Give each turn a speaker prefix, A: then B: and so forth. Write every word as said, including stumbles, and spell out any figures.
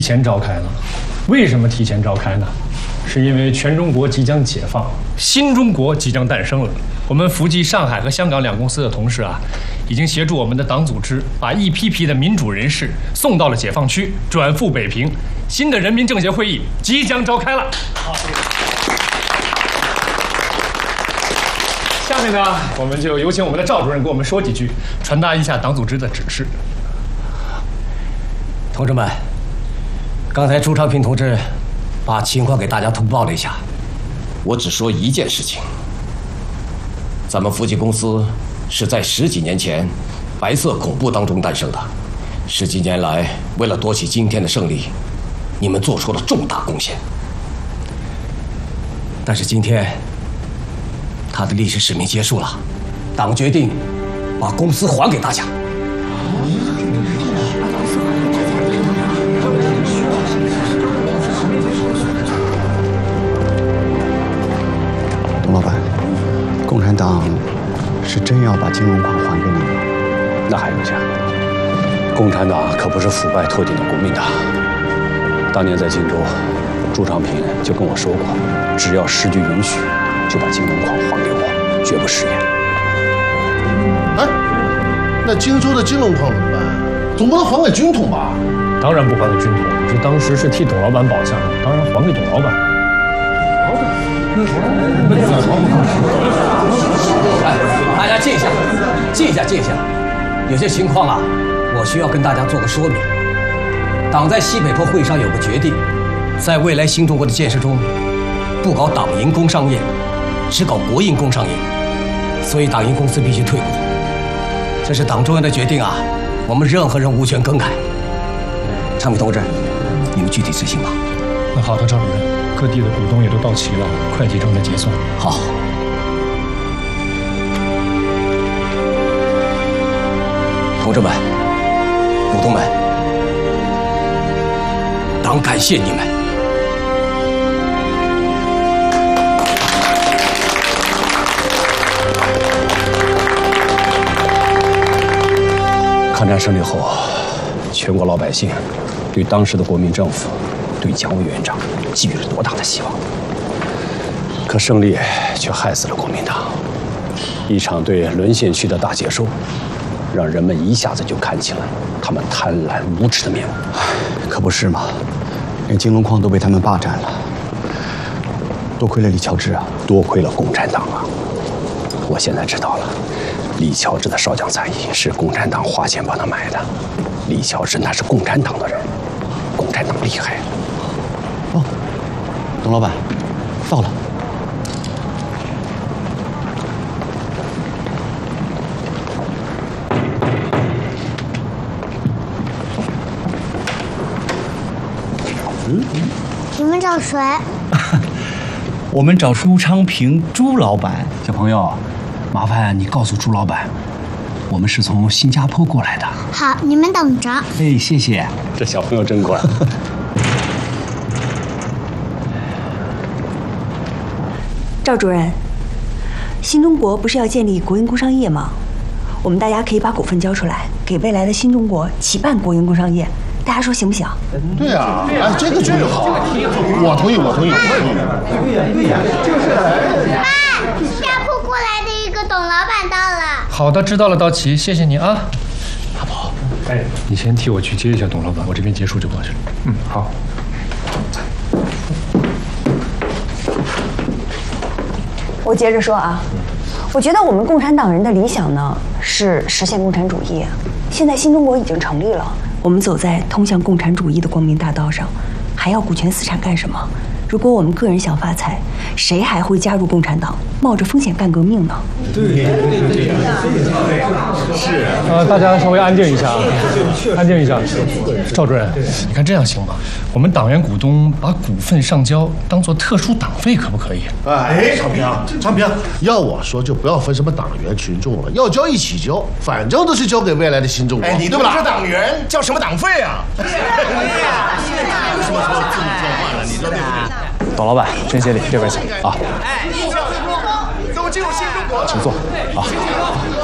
A: 提前召开了。为什么提前召开呢？是因为全中国即将解放，新中国即将诞生了。我们福记、上海和香港两公司的同事啊，已经协助我们的党组织，把一批批的民主人士送到了解放区，转赴北平。新的人民政协会议即将召开了。好，谢谢。下面呢，我们就有请我们的赵主任给我们说几句，传达一下党组织的指示。
B: 同志们，刚才朱昌平同志把情况给大家通报了一下，我只说一件事情：咱们福记公司是在十几年前白色恐怖当中诞生的，十几年来为了夺取今天的胜利，你们做出了重大贡献。但是今天，他的历史使命结束了，党决定把公司还给大家。
C: 董老板，共产党是真要把金融矿还给你吗？
D: 那还用讲？共产党可不是腐败透顶的国民党。当年在荆州，朱长平就跟我说过，只要时局允许，就把金融矿还给我，绝不食言。
E: 哎，那荆州的金融矿怎么办？总不能还给军统吧？
A: 当然不还给军统，这当时是替董老板保下的，当然还给董老板。
B: 哎，大家静一下，静一下，静一下。有些情况啊，我需要跟大家做个说明。党在西北坡会上有个决定，在未来新中国的建设中，不搞党营工商业，只搞国营工商业，所以党营公司必须退股。这是党中央的决定啊，我们任何人无权更改。昌平同志，你们具体执行吧。
A: 那好的，赵主任，各地的股东也都到齐了，会计正在结算。
B: 好。同志们，股东们，党感谢你们。
D: 抗战胜利后，全国老百姓对当时的国民政府、对蒋委员长寄予了多大的希望。可胜利却害死了国民党，一场对沦陷区的大接收，让人们一下子就看清了他们贪婪无耻的面目。
C: 可不是嘛，连金融矿都被他们霸占了。多亏了李乔治啊，
D: 多亏了共产党啊！我现在知道了，李乔治的少将彩衣是共产党花钱帮他买的。李乔治那是共产党的人，共产党厉害。
C: 哦，董老板，到了。
F: 嗯，你们找谁？
G: 我们找朱昌平朱老板。小朋友，麻烦你告诉朱老板，我们是从新加坡过来的。
F: 好，你们等着。
G: 哎，谢谢。
D: 这小朋友真乖。
H: 赵主任，新中国不是要建立国营工商业吗？我们大家可以把股份交出来，给未来的新中国起办国营工商业。大家说行不行？
E: 对呀，哎，这个主意好，我同意，我同意，我同意。
F: 对呀，对呀，就是。妈，新加坡过来的一个董老板到了。
A: 好的，知道了，道奇，谢谢你啊。阿宝，哎，你先替我去接一下董老板，我这边结束就过去了。嗯，好。
H: 我接着说啊，我觉得我们共产党人的理想呢是实现共产主义。现在新中国已经成立了。我们走在通向共产主义的光明大道上，还要股权私产干什么？如果我们个人想发财，谁还会加入共产党，冒着风险干革命呢？
E: 对对对，是
A: 啊，大家稍微安静一下啊，安静一下。赵主任，你看这样行吗？我们党员股东把股份上交当做特殊党费，可不可以？
E: 哎，昌平，昌平，要我说就不要分什么党员群众了，要交一起交，反正都是交给未来的新中国。
I: 哎，你都不是党员，交什么党费啊？对呀，
E: 为什么说自己交换了？你说对不对？
D: 董老板，真谢礼，这边请啊。
I: 哎，一票成功，都进入新中国了。
D: 请坐啊。